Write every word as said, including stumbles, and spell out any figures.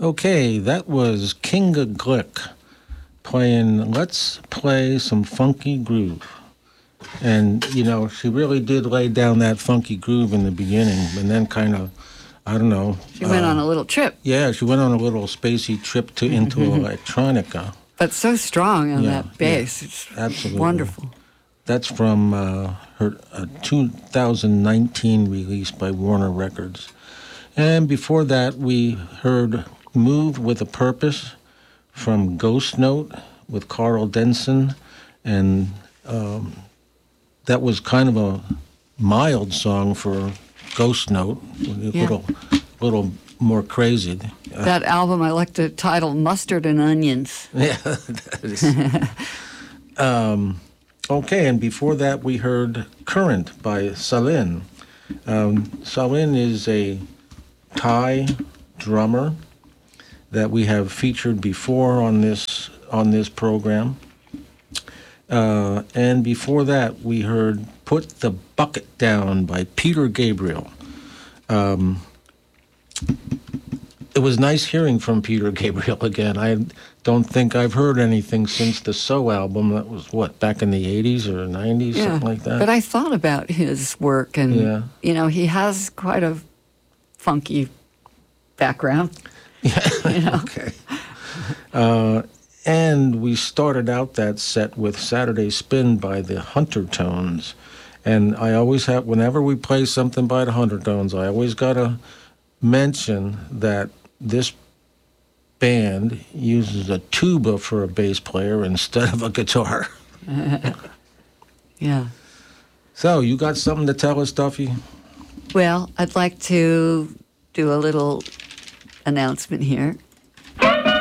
Okay, that was Kinga Glick playing Let's Play Some Funky Groove. And, you know, she really did lay down that funky groove in the beginning, and then kind of, I don't know. She went uh, on a little trip. Yeah, she went on a little spacey trip to into electronica. But so strong on yeah, that bass. Yeah, it's absolutely wonderful. That's from uh, her uh, two thousand nineteen release by Warner Records. And before that, we heard Move with a Purpose from Ghost Note with Carl Denson. And um, that was kind of a mild song for Ghost Note, a yeah. little, little more crazy. That album, I like the title, Mustard and Onions. Yeah, that is. um, okay, and before that, we heard Current by Salin. Um, Salin is a Thai drummer that we have featured before on this on this program. Uh, and before that, we heard Put the Bucket Down by Peter Gabriel. Um, it was nice hearing from Peter Gabriel again. I don't think I've heard anything since the So album. That was, what, back in the eighties or nineties, yeah, something like that? But I thought about his work, and, yeah. you know, he has quite a funky background. Yeah, you know? Okay. Uh, and we started out that set with Saturday Spin by the Hunter Tones. And I always have, whenever we play something by the Hunter Tones, I always got to mention that this band uses a tuba for a bass player instead of a guitar. Yeah. So, you got something to tell us, Duffy? Well, I'd like to do a little announcement here.